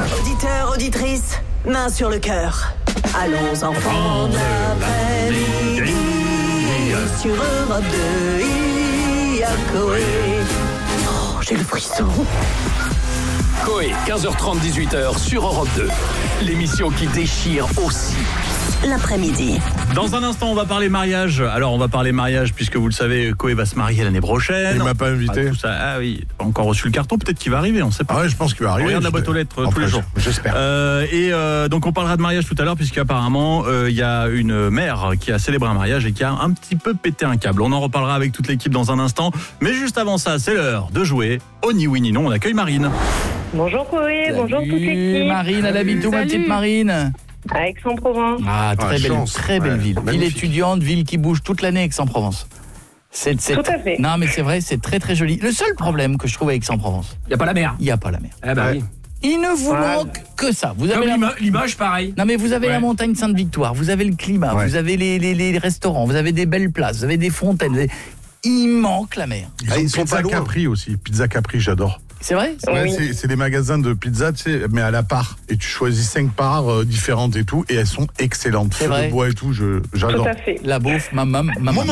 Auditeurs, auditrices, main sur le cœur. Allons enfants de l'après-midi. Sur Europe 2, il y a Coé. Oh, j'ai le frisson. Coé, 15h30, 18h sur Europe 2. L'émission qui déchire aussi l'après-midi. Dans un instant, on va parler mariage. Alors, on va parler mariage puisque vous le savez, Coé va se marier l'année prochaine. Il m'a pas invité. Ah oui, pas encore reçu le carton. Peut-être qu'il va arriver, on sait pas. Ah ouais, je pense qu'il va arriver. On regarde la boîte aux lettres tous les jours. J'espère. Donc, on parlera de mariage tout à l'heure puisqu'apparemment, il y a une mère qui a célébré un mariage et qui a un petit peu pété un câble. On en reparlera avec toute l'équipe dans un instant. Mais juste avant ça, c'est l'heure de jouer au Ni Oui Ni Non. On accueille Marine. Bonjour Coé, bonjour toute l'équipe. Marine, elle habite où, ma petite Marine? À Aix-en-Provence. Ah, très belle ville. Magnifique. Ville étudiante, ville qui bouge toute l'année, Aix-en-Provence. Tout à fait. Non, mais c'est vrai, c'est très très joli. Le seul problème que je trouve à Aix-en-Provence, Il n'y a pas la mer. il n'y a pas la mer. Eh ben oui. Il ne vous manque que ça. Vous avez Comme Limoges, pareil. Non, mais vous avez la montagne Sainte-Victoire, vous avez le climat, vous avez les restaurants, vous avez des belles places, vous avez des fontaines. Il manque la mer. Ils sont Pizza Capri aussi. Pizza Capri, j'adore. C'est vrai? Ouais, Oui. c'est des magasins de pizza, tu sais, mais à la part. Et tu choisis 5 parts différentes et tout, et elles sont excellentes. C'est Feu vrai. de bois et tout, j'adore. Tout à fait. La bouffe, maman.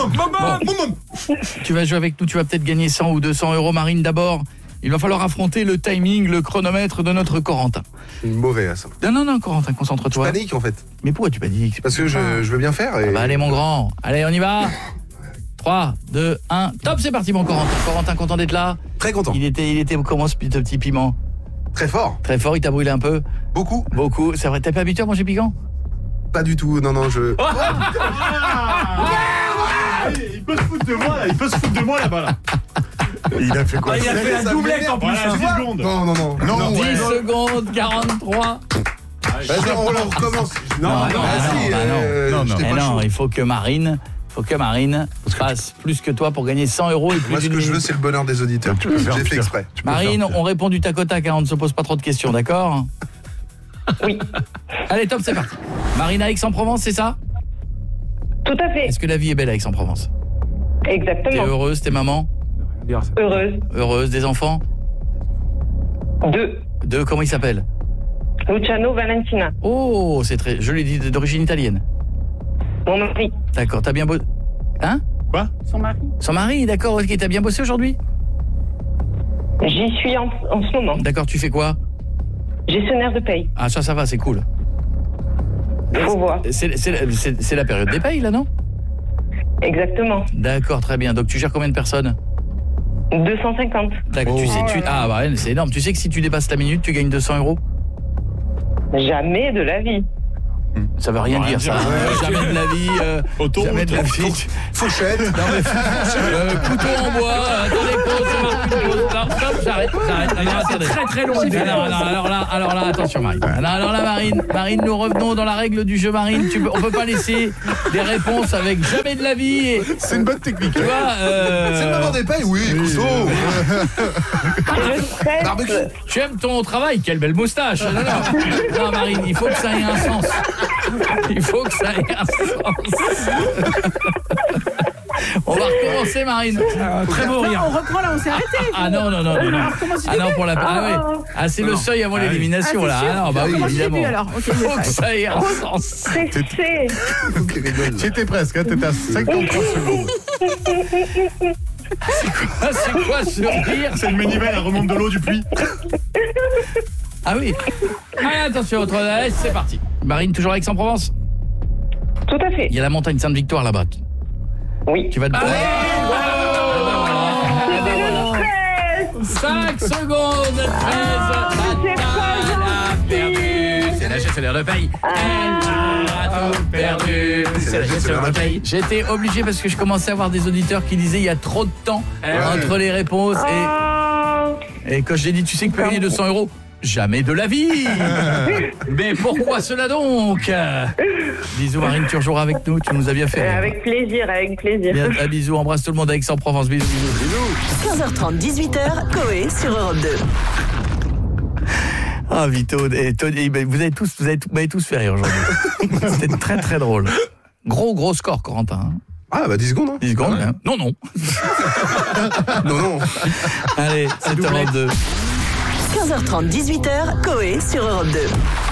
Tu vas jouer avec nous, tu vas peut-être gagner 100 ou 200 euros, Marine, d'abord. Il va falloir affronter le timing, le chronomètre de notre Corentin. Mauvais à ça. Non, Corentin, concentre-toi. Panique en fait. Mais pourquoi tu paniques? Parce que je veux bien faire. Et... Bah allez, mon grand. Allez, on y va. 3, 2, 1. Top, c'est parti, mon Corentin. Corentin, content d'être là? Très content. Il était comment, ce petit piment? Très fort. Très fort, il t'a brûlé un peu? Beaucoup. Beaucoup. C'est vrai, t'es pas habitué à manger piquant? Pas du tout. Non, je... Il peut se foutre de moi, là-bas, là. Il a fait quoi? Il a fait la doublette en plus. Voilà, 10 secondes. Non. 10 secondes, 43. Vas-y, on recommence. Non, non. il faut que Marine fasse plus que toi pour gagner 100 euros et plus Moi, ce d'une que je veux, minute. c'est le bonheur des auditeurs. J'ai fait exprès. Marine, on répond du tac au tac, hein, on ne se pose pas trop de questions, d'accord? Oui. Allez, top, c'est parti. Marine à Aix-en-Provence, c'est ça? Tout à fait. Est-ce que la vie est belle à Aix-en-Provence? T'es Exactement. heureuse, t'es maman? Heureuse. Heureuse, des enfants? 2. Comment il s'appelle? Luciano Valentina. Oh, c'est très... Je l'ai dit, d'origine italienne. Mon mari. D'accord, t'as bien bossé... Hein? Quoi? Son mari, d'accord, ok, t'as bien bossé aujourd'hui? J'y suis en ce moment. D'accord, tu fais quoi? Gestionnaire de paye. Ah, ça va, c'est cool. Faut voir. C'est la période des payes, là, non? Exactement. D'accord, très bien. Donc, tu gères combien de personnes? 250. D'accord, Ah, bah, c'est énorme. Tu sais que si tu dépasses la minute, tu gagnes 200 euros? Jamais de la vie. Ça veut rien dire, ça. Jamais de la vie. Jamais de la vie. Fauchette. Non, mais couteau en bois. Attendez, pause, c'est marqué une pause. Stop, j'arrête. C'est très très long. Alors là, attention, Marine. Alors là, Marine, nous revenons dans la règle du jeu, Marine. On peut pas laisser des réponses avec jamais de la vie. C'est une bonne technique. Tu vois, C'est le moment des payes, oui, Cousteau. Je stresse. Barbecue. tu aimes ton travail, quelle belle moustache. Non, Marine, il faut que ça ait un sens. Il faut que ça ait un sens. On va recommencer, Marine. Très beau rire. On reprend là, on s'est arrêté. Ah non. Pour la c'est le seuil avant l'élimination là. Ah non, bah oui, évidemment. Faut que ça ait un sens. Stressé. C'était presque, hein, t'étais à 53 secondes. C'est quoi ce rire? C'est une manivelle, elle remonte de l'eau du puits. Ah oui. Allez, attention, votre adresse, c'est parti. Marine, toujours avec Aix-en-Provence? Tout à fait. Il y a la montagne Sainte-Victoire là-bas. Oui. Tu vas te... 5 secondes, 13. C'est la gestionnaire de paye. Elle a tout perdu. C'est la gestionnaire de paye. J'étais obligé parce que je commençais à avoir des auditeurs qui disaient il y a trop de temps entre les réponses et quand j'ai dit tu sais que tu peux gagner 200 euros. Jamais de la vie. Mais pourquoi cela donc? Bisous Marine, tu rejoueras avec nous, tu nous as bien fait. Avec plaisir. Bien, un bisou, embrasse tout le monde avec Aix-en-Provence. Bisous. 15h30, 18h, Coé sur Europe 2. Ah Vito, et Tony, vous m'avez tous fait rire aujourd'hui. C'était très très drôle. Gros score Corentin. Hein. Ah bah 10 secondes. Hein. 10 secondes. Ouais. Hein. Non. Non. Allez, 7h22. 15h30, 18h, Coé sur Europe 2.